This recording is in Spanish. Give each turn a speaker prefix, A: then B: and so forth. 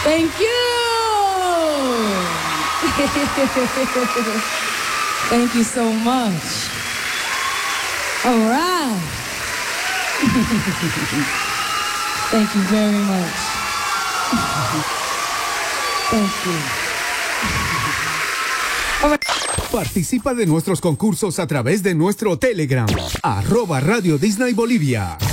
A: Thank you. Thank you so much. All right. Thank you very much. Thank you. All right.
B: Participa de nuestros concursos a través de nuestro Telegram, @Radio Disney Bolivia.